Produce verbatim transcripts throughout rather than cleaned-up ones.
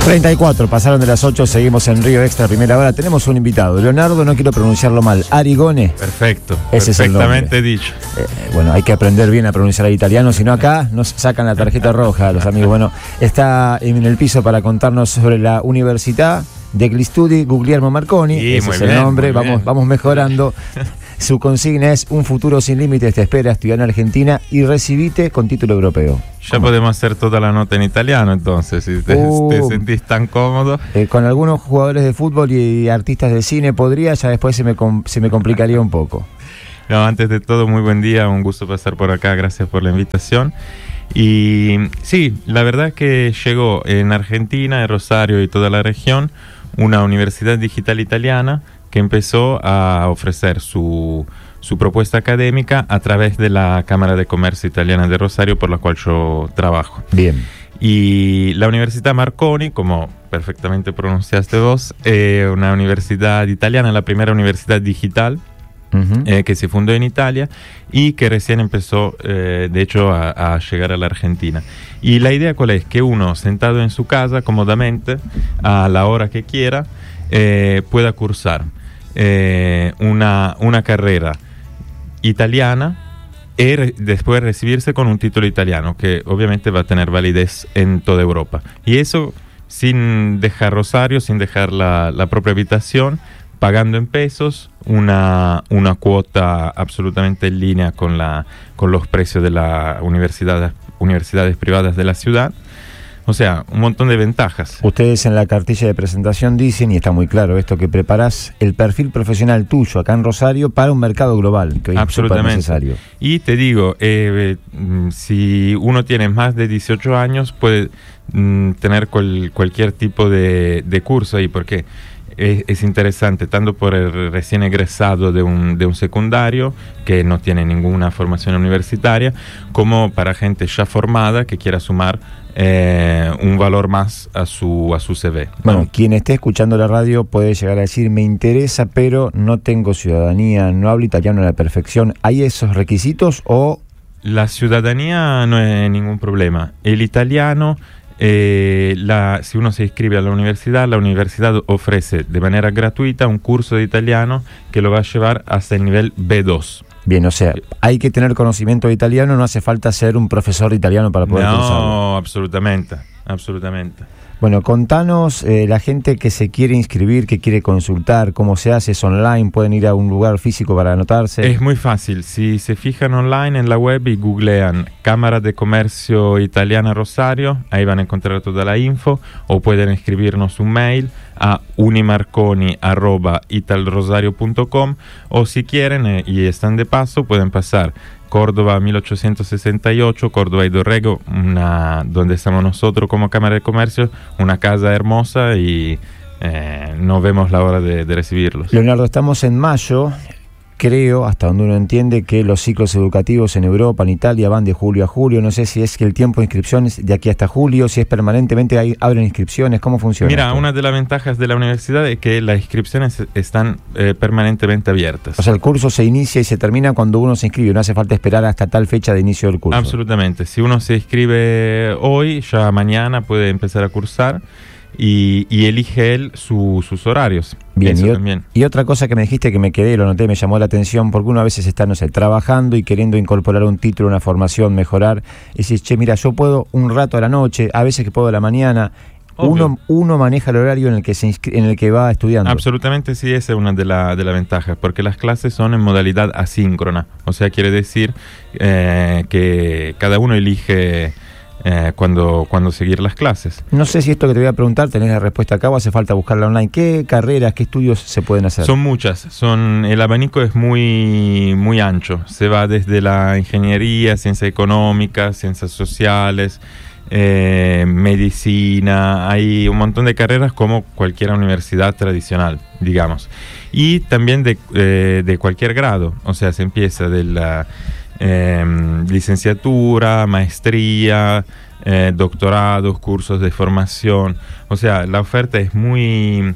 treinta y cuatro, pasaron de las ocho, seguimos en Río Extra, primera hora. Tenemos un invitado, Leonardo, no quiero pronunciarlo mal, Arigone. Perfecto, ese perfectamente es el dicho. Eh, bueno, hay que aprender bien a pronunciar el italiano, si no acá nos sacan la tarjeta roja los amigos. Bueno, está en el piso para contarnos sobre la Università degli Studi Guglielmo Marconi. Sí, ese muy es el bien, nombre, muy vamos, bien. vamos mejorando. Su consigna es: un futuro sin límites te espera, estudiar en Argentina y recibite con título europeo. Ya ¿Cómo? podemos hacer toda la nota en italiano, entonces, si te, Uh. te sentís tan cómodo. Eh, con algunos jugadores de fútbol y artistas de cine podría, ya después se me, com- se me complicaría un poco. No, antes de todo, muy buen día, un gusto pasar por acá, gracias por la invitación. Y sí, la verdad que llegó en Argentina, en Rosario y toda la región, una universidad digital italiana que empezó a ofrecer su, su propuesta académica a través de la Cámara de Comercio Italiana de Rosario, por la cual yo trabajo. Bien. Y la Universidad Marconi, como perfectamente pronunciaste vos, es una universidad italiana, la primera universidad digital Uh-huh. eh, que se fundó en Italia y que recién empezó, eh, de hecho, a, a llegar a la Argentina. Y la idea cuál es, que uno, sentado en su casa, cómodamente, a la hora que quiera, eh, pueda cursar eh, una, una carrera italiana y re- después recibirse con un título italiano, que obviamente va a tener validez en toda Europa. Y eso sin dejar Rosario, sin dejar la, la propia habitación, pagando en pesos, una, una cuota absolutamente en línea con, la, con los precios de las universidad, universidades privadas de la ciudad. O sea, un montón de ventajas. Ustedes en la cartilla de presentación dicen, y está muy claro esto, que preparás el perfil profesional tuyo acá en Rosario para un mercado global, que hoy es súper necesario. Y te digo, eh, eh, si uno tiene más de dieciocho años, puede mm, tener cual, cualquier tipo de, de curso ahí, porque es, es interesante, tanto por el recién egresado de un, de un secundario, que no tiene ninguna formación universitaria, como para gente ya formada que quiera sumar eh, un valor más a su, a su C V. Bueno, ¿no? quien esté escuchando la radio puede llegar a decir, me interesa, pero no tengo ciudadanía, no hablo italiano a la perfección. ¿Hay esos requisitos o...? La ciudadanía no es ningún problema. El italiano, eh, la, si uno se inscribe a la universidad, la universidad ofrece de manera gratuita un curso de italiano que lo va a llevar hasta el nivel B dos. Bien, o sea, hay que tener conocimiento de italiano, no hace falta ser un profesor de italiano para poder cursarlo. No, absolutamente, absolutamente. Bueno, contanos, eh, la gente que se quiere inscribir, que quiere consultar, cómo se hace, es online, pueden ir a un lugar físico para anotarse. Es muy fácil, si se fijan online en la web y googlean Cámara de Comercio Italiana Rosario, ahí van a encontrar toda la info, o pueden escribirnos un mail a unimarconi arroba italrosario punto com, o si quieren eh, y están de paso, pueden pasar Córdoba mil ochocientos sesenta y ocho, Córdoba y Dorrego, una, donde estamos nosotros como Cámara de Comercio, una casa hermosa, y eh, no vemos la hora de, de recibirlos. Leonardo, estamos en mayo, creo, hasta donde uno entiende que los ciclos educativos en Europa, en Italia, van de julio a julio. No sé si es que el tiempo de inscripciones de aquí hasta julio, si es permanentemente, hay, abren inscripciones, ¿cómo funciona Mira, esto? una de las ventajas de la universidad es que las inscripciones están eh, permanentemente abiertas. O sea, el curso se inicia y se termina cuando uno se inscribe, no hace falta esperar hasta tal fecha de inicio del curso. Absolutamente. Si uno se inscribe hoy, ya mañana puede empezar a cursar y, y elige él su, sus horarios. Bien, Eso y, o- también. y otra cosa que me dijiste que me quedé, lo noté, me llamó la atención, porque uno a veces está, no sé, trabajando y queriendo incorporar un título, una formación, mejorar, y dices, che, mira, yo puedo un rato a la noche, a veces que puedo a la mañana. Obvio. Uno, uno maneja el horario en el que se inscri- en el que va estudiando. Absolutamente sí, esa es una de las de la ventajas, porque las clases son en modalidad asíncrona, o sea, quiere decir eh, que cada uno elige eh, cuando, cuando seguir las clases. No sé si esto que te voy a preguntar tenés la respuesta acá o hace falta buscarla online. ¿Qué carreras, qué estudios se pueden hacer? Son muchas, son, el abanico es muy, muy ancho, se va desde la ingeniería, ciencia económica, ciencias sociales, eh, medicina, hay un montón de carreras como cualquier universidad tradicional, digamos, y también de, eh, de cualquier grado, o sea, se empieza de la eh, licenciatura, maestría, eh, doctorados, cursos de formación, o sea, la oferta es muy...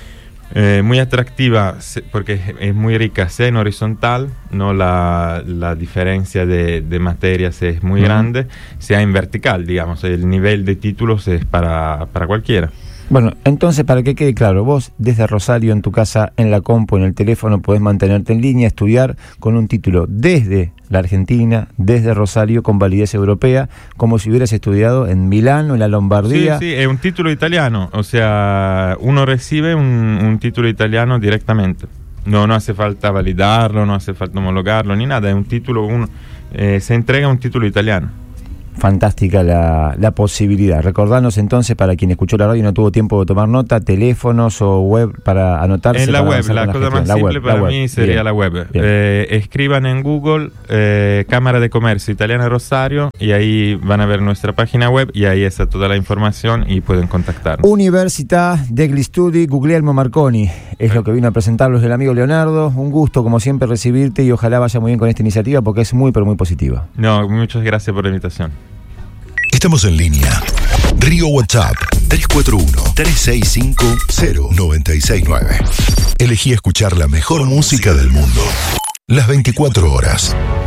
Eh, muy atractiva porque es, es muy rica, sea en horizontal, no la, la diferencia de, de materias es muy uh-huh. grande, sea en vertical, digamos, el nivel de títulos es para, para cualquiera. Bueno, entonces, para que quede claro, vos desde Rosario, en tu casa, en la compu, en el teléfono, podés mantenerte en línea, estudiar con un título desde la Argentina, desde Rosario, con validez europea, como si hubieras estudiado en Milán o en la Lombardía. Sí, sí, es un título italiano, o sea, uno recibe un, un título italiano directamente. No, no hace falta validarlo, no hace falta homologarlo, ni nada, es un título, uno, eh, se entrega un título italiano. Fantástica la, la posibilidad. Recordanos entonces, para quien escuchó la radio y no tuvo tiempo de tomar nota, teléfonos o web para anotarse. En la para web, la, la cosa más la simple web, para mí web. sería Bien. la web. Eh, escriban en Google eh, Cámara de Comercio Italiana Rosario y ahí van a ver nuestra página web y ahí está toda la información y pueden contactarnos. Università degli Studi Guglielmo Marconi es lo que vino a presentarlos el amigo Leonardo. Un gusto, como siempre, recibirte y ojalá vaya muy bien con esta iniciativa porque es muy, pero muy positiva. No, muchas gracias por la invitación. Estamos en línea. Río WhatsApp tres cuatro uno, tres seis cinco, cero nueve seis nueve. Elegí escuchar la mejor música del mundo las veinticuatro horas.